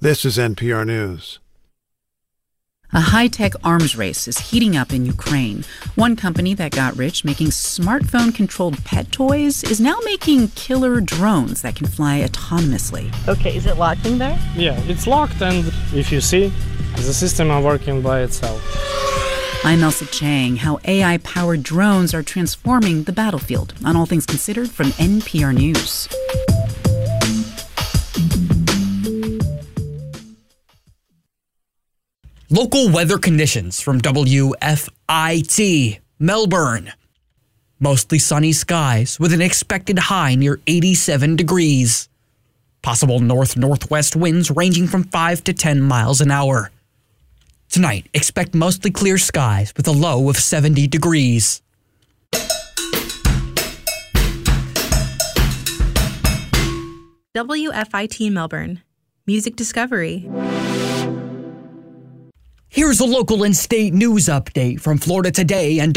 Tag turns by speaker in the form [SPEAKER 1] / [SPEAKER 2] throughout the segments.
[SPEAKER 1] This is NPR News.
[SPEAKER 2] A high-tech arms race is heating up in Ukraine. One company that got rich making smartphone-controlled pet toys is now making killer drones that can fly autonomously.
[SPEAKER 3] Okay, is it locked in there?
[SPEAKER 4] Yeah, it's locked, and if you see, the system are working by itself.
[SPEAKER 2] I'm Elsa Chang. How AI-powered drones are transforming the battlefield. On All Things Considered from NPR News.
[SPEAKER 5] Local weather conditions from WFIT, Melbourne. Mostly sunny skies with an expected high near 87 degrees. Possible north-northwest winds ranging from 5 to 10 miles an hour. Tonight, expect mostly clear skies with a low of 70 degrees.
[SPEAKER 6] WFIT Melbourne. Music Discovery.
[SPEAKER 5] Here's a local and state news update from Florida Today and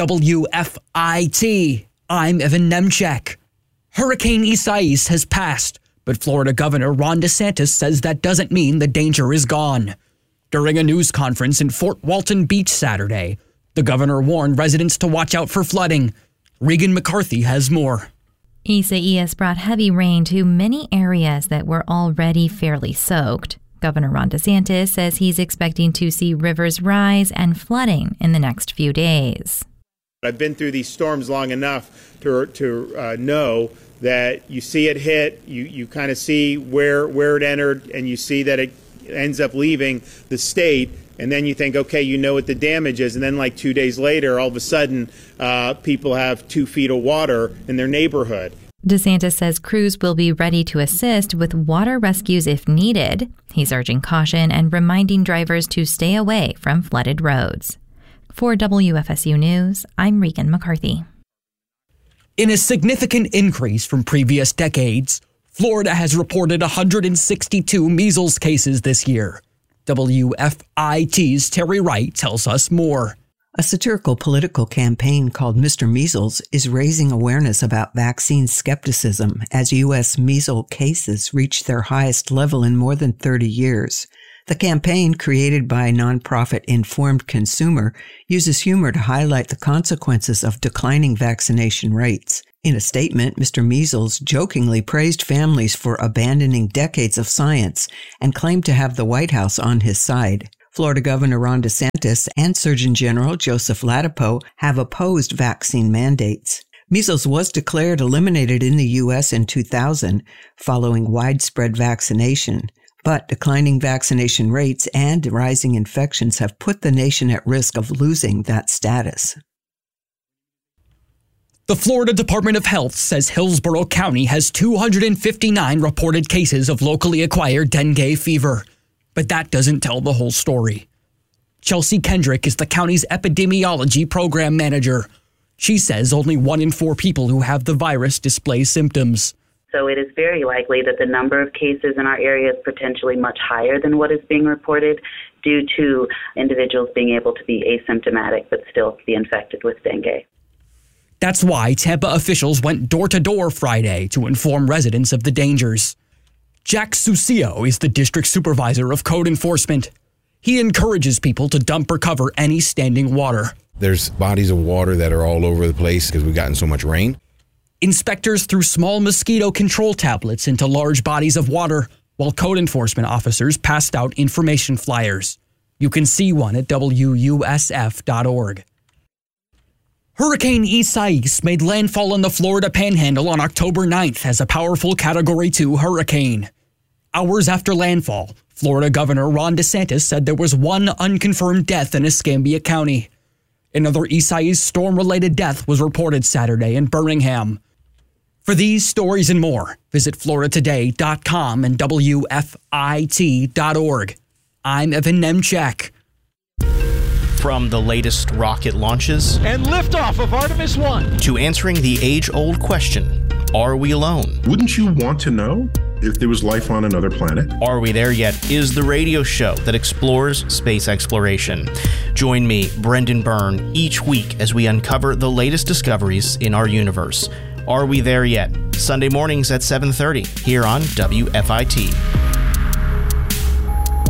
[SPEAKER 5] WFIT. I'm Evan Nemchek. Hurricane Isaias has passed, but Florida Governor Ron DeSantis says that doesn't mean the danger is gone. During a news conference in Fort Walton Beach Saturday, the governor warned residents to watch out for flooding. Regan McCarthy has more.
[SPEAKER 7] Isaias brought heavy rain to many areas that were already fairly soaked. Governor Ron DeSantis says he's expecting to see rivers rise and flooding in the next few days.
[SPEAKER 8] I've been through these storms long enough to know that you see it hit, you kind of see where it entered, and you see that it ends up leaving the state, and then you think, okay, you know what the damage is, and then like 2 days later, all of a sudden, people have 2 feet of water in their neighborhood.
[SPEAKER 7] DeSantis says crews will be ready to assist with water rescues if needed. He's urging caution and reminding drivers to stay away from flooded roads. For WFSU News, I'm Regan McCarthy.
[SPEAKER 5] In a significant increase from previous decades, Florida has reported 162 measles cases this year. WFIT's Terry Wright tells us more.
[SPEAKER 9] A satirical political campaign called Mr. Measles is raising awareness about vaccine skepticism as U.S. measles cases reach their highest level in more than 30 years. The campaign, created by nonprofit Informed Consumer, uses humor to highlight the consequences of declining vaccination rates. In a statement, Mr. Measles jokingly praised families for abandoning decades of science and claimed to have the White House on his side. Florida Governor Ron DeSantis and Surgeon General Joseph Ladapo have opposed vaccine mandates. Measles was declared eliminated in the U.S. in 2000 following widespread vaccination, but declining vaccination rates and rising infections have put the nation at risk of losing that status.
[SPEAKER 5] The Florida Department of Health says Hillsborough County has 259 reported cases of locally acquired dengue fever. But that doesn't tell the whole story. Chelsea Kendrick is the county's epidemiology program manager. She says only 1 in 4 people who have the virus display symptoms.
[SPEAKER 10] So it is very likely that the number of cases in our area is potentially much higher than what is being reported due to individuals being able to be asymptomatic but still be infected with dengue.
[SPEAKER 5] That's why Tampa officials went door-to-door Friday to inform residents of the dangers. Jack Sucio is the district supervisor of code enforcement. He encourages people to dump or cover any standing water.
[SPEAKER 11] There's bodies of water that are all over the place because we've gotten so much rain.
[SPEAKER 5] Inspectors threw small mosquito control tablets into large bodies of water, while code enforcement officers passed out information flyers. You can see one at WUSF.org. Hurricane Isaias made landfall in the Florida Panhandle on October 9th as a powerful Category 2 hurricane. Hours after landfall, Florida Governor Ron DeSantis said there was 1 unconfirmed death in Escambia County. Another Isaias storm-related death was reported Saturday in Birmingham. For these stories and more, visit floridatoday.com and WFIT.org. I'm Evan Nemchek.
[SPEAKER 12] From the latest rocket launches
[SPEAKER 13] and liftoff of Artemis 1
[SPEAKER 12] to answering the age-old question, are we alone?
[SPEAKER 14] Wouldn't you want to know if there was life on another planet?
[SPEAKER 12] Are We There Yet is the radio show that explores space exploration. Join me, Brendan Byrne, each week as we uncover the latest discoveries in our universe. Are We There Yet? Sunday mornings at 7:30 here on WFIT.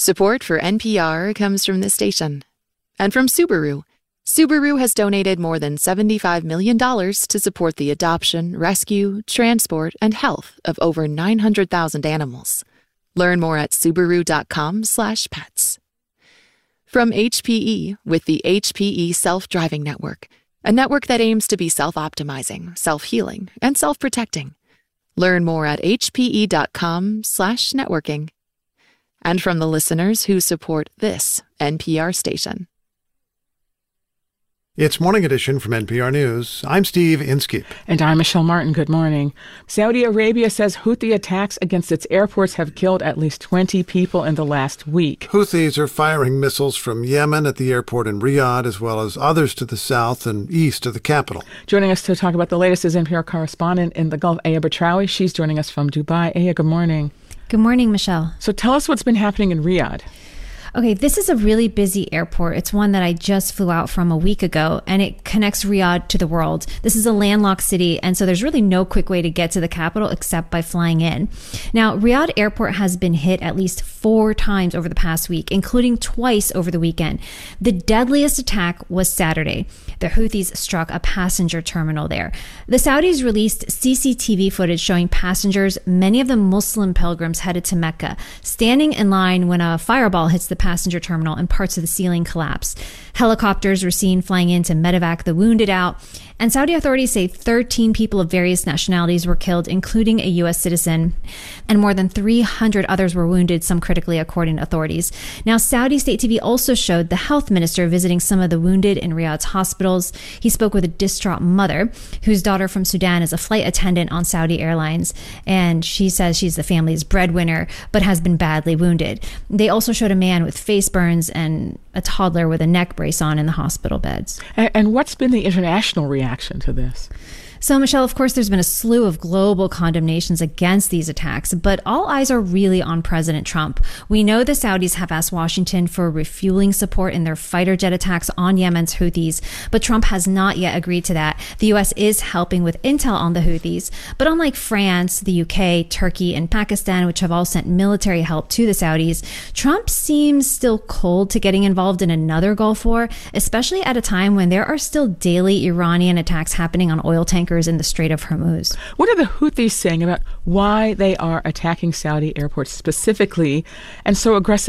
[SPEAKER 1] Support for NPR comes from this station. And from Subaru. Subaru has donated more than $75 million to support the adoption, rescue, transport, and health of over 900,000 animals. Learn more at Subaru.com/pets. From HPE with the HPE Self-Driving Network, a network that aims to be self-optimizing, self-healing, and self-protecting. Learn more at hpe.com/networking. And from the listeners who support this NPR station.
[SPEAKER 3] It's Morning Edition from NPR News. I'm Steve Inskeep.
[SPEAKER 15] And I'm Michelle Martin. Good morning. Saudi Arabia says Houthi attacks against its airports have killed at least 20 people in the last week.
[SPEAKER 3] Houthis are firing missiles from Yemen at the airport in Riyadh, as well as others to the south and east of the capital.
[SPEAKER 15] Joining us to talk about the latest is NPR correspondent in the Gulf, Aya Batrawi. She's joining us from Dubai. Aya, good morning.
[SPEAKER 16] Good morning, Michelle.
[SPEAKER 15] So tell us what's been happening in Riyadh.
[SPEAKER 16] Okay, this is a really busy airport. It's one that I just flew out from a week ago, and it connects Riyadh to the world. This is a landlocked city, and so there's really no quick way to get to the capital except by flying in. Now, Riyadh Airport has been hit at least 4 times over the past week, including twice over the weekend. The deadliest attack was Saturday. The Houthis struck a passenger terminal there. The Saudis released CCTV footage showing passengers, many of them Muslim pilgrims headed to Mecca, standing in line when a fireball hits the passenger terminal and parts of the ceiling collapse. Helicopters were seen flying in to medevac the wounded out. And Saudi authorities say 13 people of various nationalities were killed, including a U.S. citizen, and more than 300 others were wounded, some critically, according to authorities. Now, Saudi state TV also showed the health minister visiting some of the wounded in Riyadh's hospitals. He spoke with a distraught mother whose daughter from Sudan is a flight attendant on Saudi Airlines, and she says she's the family's breadwinner, but has been badly wounded. They also showed a man with face burns and a toddler with a neck brace on in the hospital beds.
[SPEAKER 15] And what's been the international reaction to this?
[SPEAKER 16] So, Michelle, of course, there's been a slew of global condemnations against these attacks, but all eyes are really on President Trump. We know the Saudis have asked Washington for refueling support in their fighter jet attacks on Yemen's Houthis, but Trump has not yet agreed to that. The U.S. is helping with intel on the Houthis, but unlike France, the UK, Turkey, and Pakistan, which have all sent military help to the Saudis, Trump seems still cold to getting involved in another Gulf war, especially at a time when there are still daily Iranian attacks happening on oil tankers in the Strait of Hormuz.
[SPEAKER 15] What are the Houthis saying about why they are attacking Saudi airports specifically and so aggressively